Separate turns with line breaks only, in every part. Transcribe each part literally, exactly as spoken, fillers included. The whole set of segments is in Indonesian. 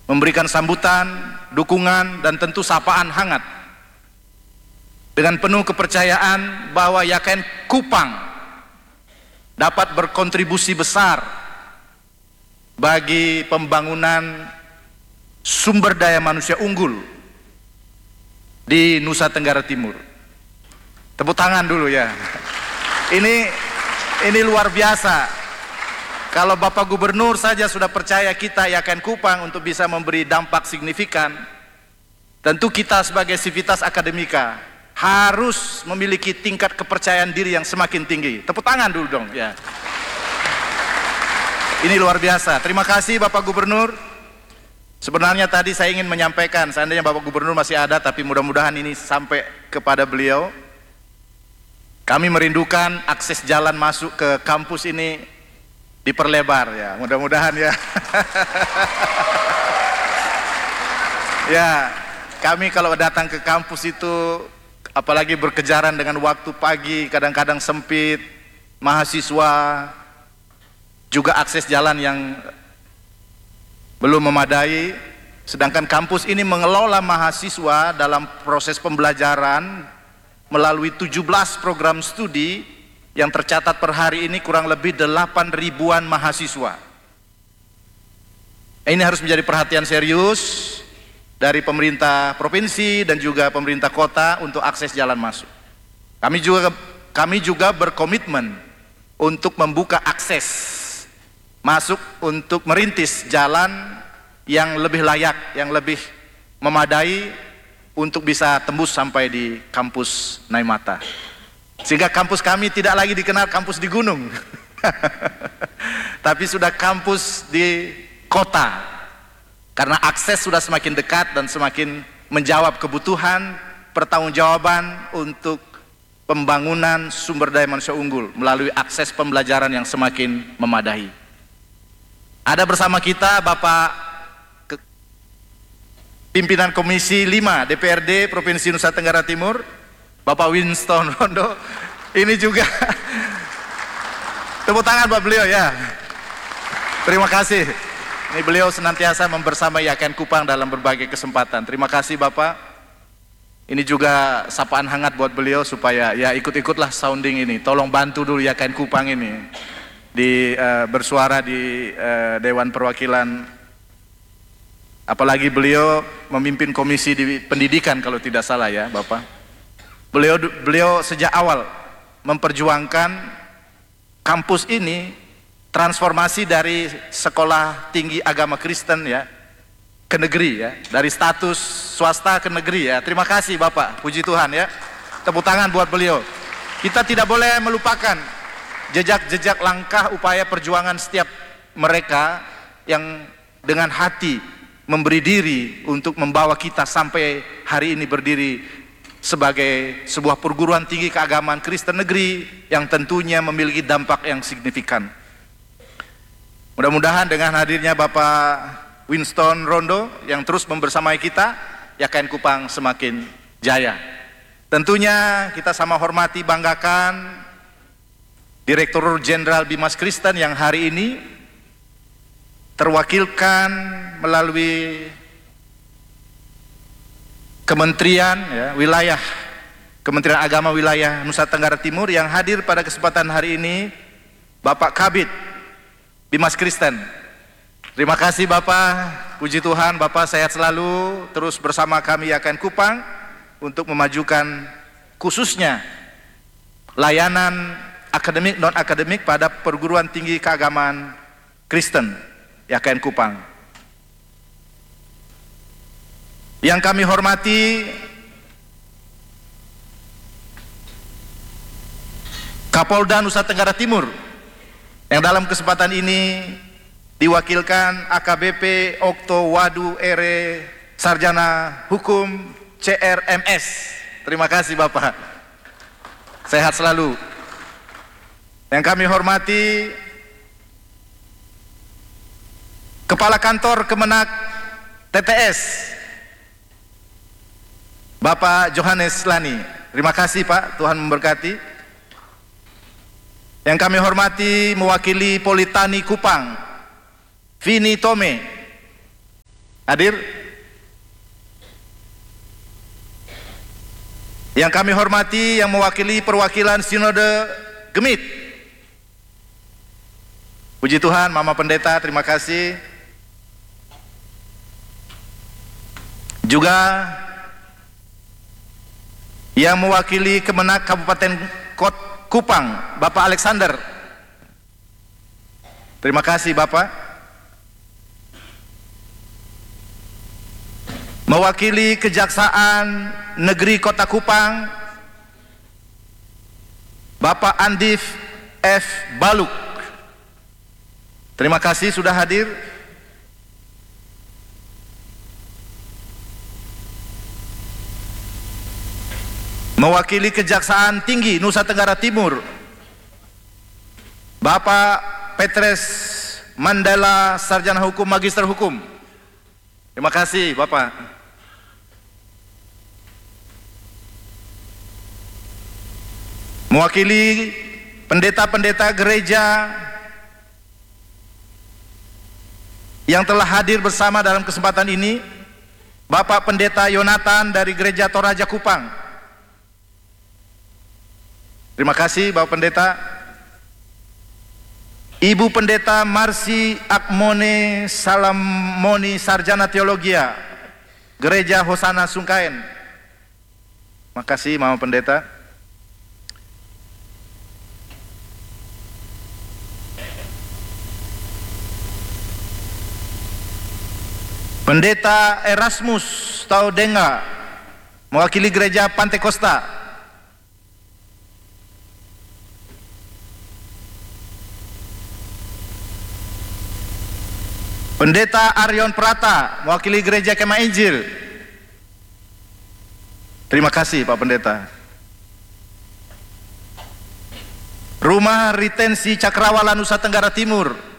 memberikan sambutan, dukungan, dan tentu sapaan hangat dengan penuh kepercayaan bahwa Y K N Kupang dapat berkontribusi besar bagi pembangunan sumber daya manusia unggul di Nusa Tenggara Timur. Tepuk tangan dulu ya. Ini ini luar biasa. Kalau Bapak Gubernur saja sudah percaya kita Y K N Kupang untuk bisa memberi dampak signifikan, tentu kita sebagai sivitas akademika harus memiliki tingkat kepercayaan diri yang semakin tinggi. Tepuk tangan dulu dong ya. Ini luar biasa. Terima kasih Bapak Gubernur. Sebenarnya tadi saya ingin menyampaikan, seandainya Bapak Gubernur masih ada, tapi mudah-mudahan ini sampai kepada beliau. Kami merindukan akses jalan masuk ke kampus ini diperlebar ya, mudah-mudahan ya. Ya, kami kalau datang ke kampus itu, apalagi berkejaran dengan waktu pagi, kadang-kadang sempit, mahasiswa, juga akses jalan yang belum memadai, sedangkan kampus ini mengelola mahasiswa dalam proses pembelajaran melalui tujuh belas program studi yang tercatat per hari ini kurang lebih delapan ribuan mahasiswa. Ini harus menjadi perhatian serius dari pemerintah provinsi dan juga pemerintah kota untuk akses jalan masuk. Kami juga kami juga berkomitmen untuk membuka akses masuk untuk merintis jalan yang lebih layak, yang lebih memadai untuk bisa tembus sampai di kampus Naimata. Sehingga kampus kami tidak lagi dikenal kampus di gunung, tapi sudah kampus di kota, karena akses sudah semakin dekat dan semakin menjawab kebutuhan pertanggungjawaban untuk pembangunan sumber daya manusia unggul melalui akses pembelajaran yang semakin memadai. Ada bersama kita Bapak Pimpinan Komisi lima D P R D Provinsi Nusa Tenggara Timur, Bapak Winston Rondo. Ini juga tepuk tangan buat beliau ya. Terima kasih. Ini beliau senantiasa membersamai Y K N Kupang dalam berbagai kesempatan. Terima kasih Bapak. Ini juga sapaan hangat buat beliau supaya ya ikut-ikutlah sounding ini. Tolong bantu dulu Y K N Kupang ini di uh, bersuara di uh, Dewan Perwakilan. Apalagi beliau memimpin komisi di pendidikan kalau tidak salah ya Bapak. Beliau beliau sejak awal memperjuangkan kampus ini transformasi dari sekolah tinggi agama Kristen ya ke negeri ya, dari status swasta ke negeri ya. Terima kasih Bapak, puji Tuhan ya. Tepuk tangan buat beliau. Kita tidak boleh melupakan jejak-jejak langkah upaya perjuangan setiap mereka yang dengan hati memberi diri untuk membawa kita sampai hari ini berdiri sebagai sebuah perguruan tinggi keagamaan Kristen negeri yang tentunya memiliki dampak yang signifikan. Mudah-mudahan dengan hadirnya Bapak Winston Rondo yang terus membersamai kita, Y K N Kupang semakin jaya. Tentunya kita sama hormati, banggakan Direktur Jenderal Bimas Kristen yang hari ini terwakilkan melalui Kementerian ya, wilayah Kementerian Agama wilayah Nusa Tenggara Timur yang hadir pada kesempatan hari ini, Bapak Kabid Bimas Kristen. Terima kasih Bapak, puji Tuhan Bapak sehat selalu, terus bersama kami Y K N Kupang untuk memajukan khususnya layanan akademik non akademik pada perguruan tinggi keagamaan Kristen Y K N Kupang. Yang kami hormati Kapolda Nusa Tenggara Timur yang dalam kesempatan ini diwakilkan A K B P Okto Wadu Ere Sarjana Hukum C R M S. Terima kasih Bapak, sehat selalu. Yang kami hormati Kepala Kantor Kemenak T T S Bapak Johannes Lani. Terima kasih Pak, Tuhan memberkati. Yang kami hormati mewakili Politani Kupang, Vini Tome. Hadir? Yang kami hormati yang mewakili perwakilan Sinode Gemit. Puji Tuhan, Mama Pendeta, terima kasih. Juga yang mewakili Kemenak Kabupaten Kot Kupang, Bapak Alexander. Terima kasih Bapak. Mewakili Kejaksaan Negeri Kota Kupang, Bapak Andif F. Baluk. Terima kasih sudah hadir. Mewakili Kejaksaan Tinggi Nusa Tenggara Timur, Bapak Petres Mandela, Sarjana Hukum, Magister Hukum. Terima kasih Bapak. Mewakili pendeta-pendeta gereja yang telah hadir bersama dalam kesempatan ini, Bapak Pendeta Yonatan dari Gereja Toraja Kupang. Terima kasih Bapak Pendeta. Ibu Pendeta Marsi Akmone Salamoni, Sarjana Teologia, Gereja Hosana Sungkaen. Terima kasih Mama Pendeta. Pendeta Erasmus Taudenga, mewakili Gereja Pantekosta. Pendeta Aryon Prata, mewakili Gereja Kemah Injil. Terima kasih Pak Pendeta. Rumah Retensi Cakrawala, Nusa Tenggara Timur,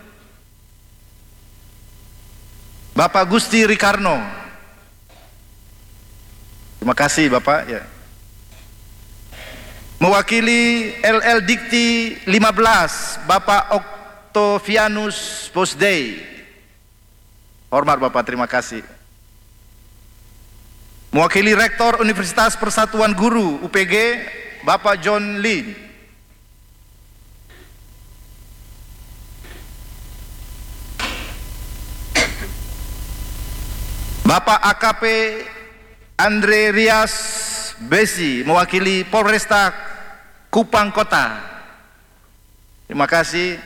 Bapak Gusti Rikarno. Terima kasih Bapak ya. Mewakili L L Dikti lima belas, Bapak Octavianus Bosdey. Hormat Bapak, terima kasih. Mewakili Rektor Universitas Persatuan Guru U P G, Bapak John Lee. Bapak A K P Andre Rias Besi, mewakili Polresta Kupang Kota. Terima kasih.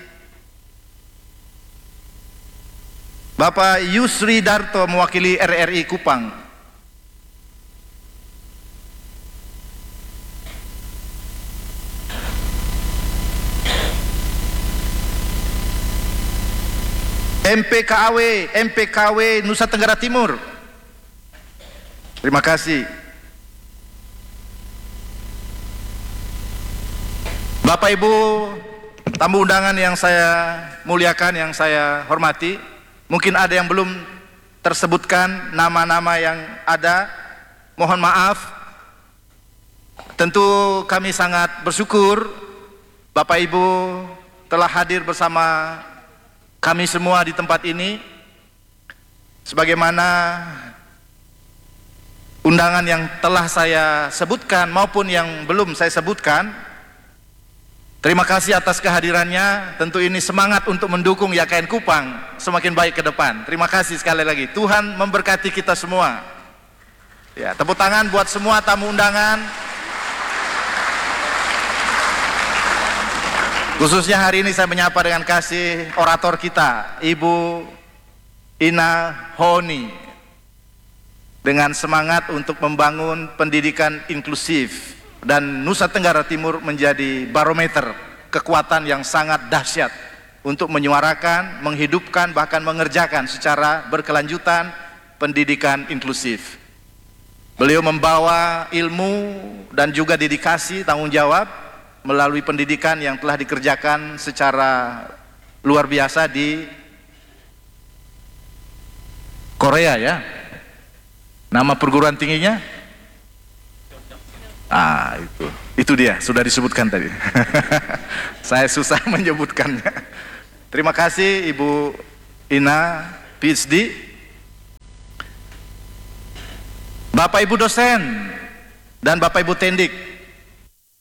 Bapak Yusri Darto, mewakili R R I Kupang. M P K W, M P K W Nusa Tenggara Timur. Terima kasih. Bapak Ibu tamu undangan yang saya muliakan, yang saya hormati, mungkin ada yang belum tersebutkan nama-nama yang ada, mohon maaf. Tentu kami sangat bersyukur Bapak Ibu telah hadir bersama kami semua di tempat ini, sebagaimana undangan yang telah saya sebutkan maupun yang belum saya sebutkan. Terima kasih atas kehadirannya. Tentu ini semangat untuk mendukung Y K N Kupang semakin baik ke depan. Terima kasih sekali lagi. Tuhan memberkati kita semua. Ya, tepuk tangan buat semua tamu undangan. Khususnya hari ini saya menyapa dengan kasih orator kita, Ibu Ina Honi, dengan semangat untuk membangun pendidikan inklusif dan Nusa Tenggara Timur menjadi barometer kekuatan yang sangat dahsyat untuk menyuarakan, menghidupkan, bahkan mengerjakan secara berkelanjutan pendidikan inklusif. Beliau membawa ilmu dan juga dedikasi, tanggung jawab melalui pendidikan yang telah dikerjakan secara luar biasa di Korea ya. Nama perguruan tingginya? Ah, itu. Itu dia, sudah disebutkan tadi. Saya susah menyebutkannya. Terima kasih Ibu Ina, P H D. Bapak Ibu dosen dan Bapak Ibu Tendik,